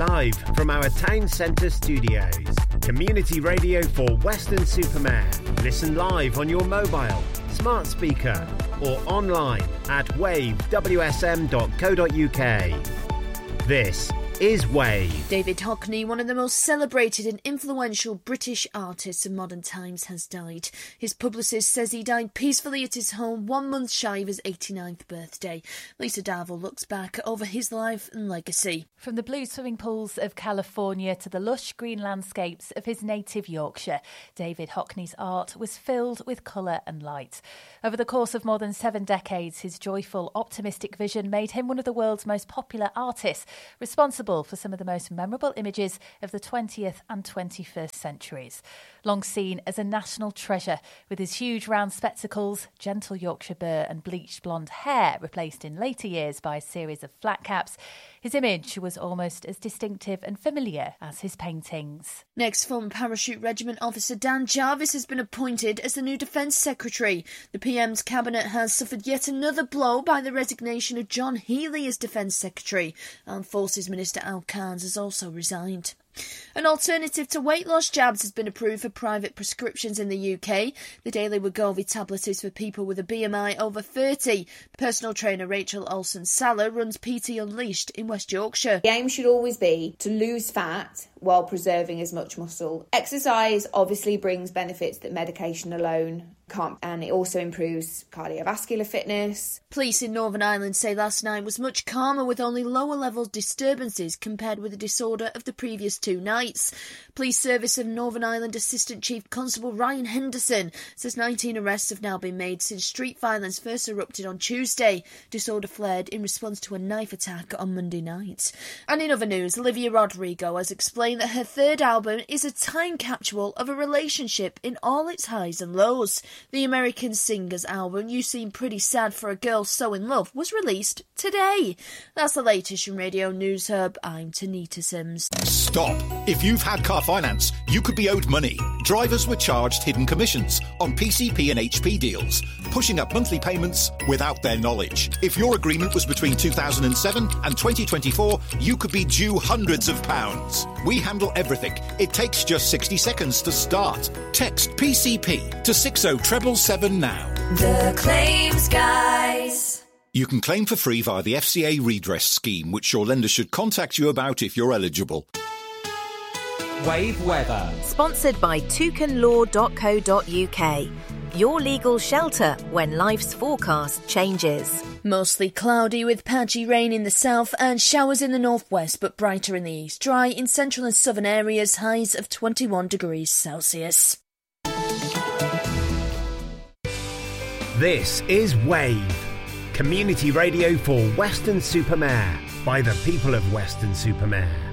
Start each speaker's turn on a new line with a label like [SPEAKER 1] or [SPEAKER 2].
[SPEAKER 1] Live from our town centre studios. Community radio for Weston-super-Mare. Listen live on your mobile, smart speaker or online at wavewsm.co.uk. This is Wave.
[SPEAKER 2] David Hockney, one of the most celebrated and influential British artists of modern times, has died. His publicist says he died peacefully at his home 1 month shy of his 89th birthday. Lisa Darville looks back over his life and legacy.
[SPEAKER 3] From the blue swimming pools of California to the lush green landscapes of his native Yorkshire, David Hockney's art was filled with colour and light. Over the course of more than 7 decades, his joyful, optimistic vision made him one of the world's most popular artists, responsible for some of the most memorable images of the 20th and 21st centuries. Long seen as a national treasure, with his huge round spectacles, gentle Yorkshire burr and bleached blonde hair replaced in later years by a series of flat caps, his image was almost as distinctive and familiar as his paintings.
[SPEAKER 2] Next, former Parachute Regiment officer Dan Jarvis has been appointed as the new Defence Secretary. The PM's cabinet has suffered yet another blow by the resignation of John Healey as Defence Secretary. Armed Forces Minister Al Carnes has also resigned. An alternative to weight loss jabs has been approved for private prescriptions in the UK. The Daily Wegovy tablet is for people with a BMI over 30. Personal trainer Rachel Olsen-Saller runs PT Unleashed in West Yorkshire.
[SPEAKER 4] The aim should always be to lose fat while preserving as much muscle. Exercise obviously brings benefits that medication alone can't, and it also improves cardiovascular fitness.
[SPEAKER 2] Police in Northern Ireland say last night was much calmer, with only lower level disturbances compared with the disorder of the previous 2 nights. Police Service of Northern Ireland Assistant Chief Constable Ryan Henderson says 19 arrests have now been made since street violence first erupted on Tuesday. Disorder flared in response to a knife attack on Monday night. And in other news, Olivia Rodrigo has explained that her third album is a time capsule of a relationship in all its highs and lows. The American singer's album, You Seem Pretty Sad for a Girl So in Love, was released today. That's the latest from Radio News Hub. I'm Tanita Sims.
[SPEAKER 5] Stop. If you've had car finance, you could be owed money. Drivers were charged hidden commissions on PCP and HP deals, pushing up monthly payments without their knowledge. If your agreement was between 2007 and 2024, you could be due hundreds of pounds. We handle everything. It takes just 60 seconds to start. Text PCP to 60777 now.
[SPEAKER 6] The Claims Guys.
[SPEAKER 5] You can claim for free via the FCA redress scheme, which your lender should contact you about if you're eligible.
[SPEAKER 7] Wave weather.
[SPEAKER 8] Sponsored by toucanlaw.co.uk. Your legal shelter when life's forecast changes.
[SPEAKER 2] Mostly cloudy with patchy rain in the south and showers in the northwest, but brighter in the east. Dry in central and southern areas, highs of 21 degrees Celsius.
[SPEAKER 1] This is Wave. Community radio for Weston-super-Mare by the people of Weston-super-Mare.